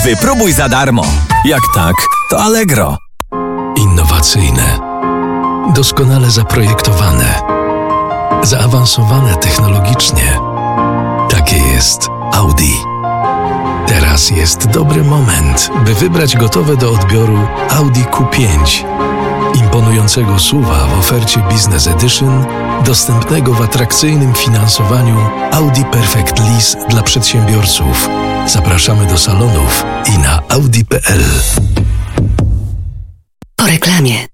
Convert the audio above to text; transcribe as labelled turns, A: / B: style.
A: wypróbuj za darmo. Jak tak, to Allegro.
B: Innowacyjne, doskonale zaprojektowane, zaawansowane technologicznie. Takie jest Audi. Teraz jest dobry moment, by wybrać gotowe do odbioru Audi Q5. Imponującego SUV-a w ofercie Business Edition, dostępnego w atrakcyjnym finansowaniu Audi Perfect Lease dla przedsiębiorców. Zapraszamy do salonów i na audi.pl.
C: Po reklamie.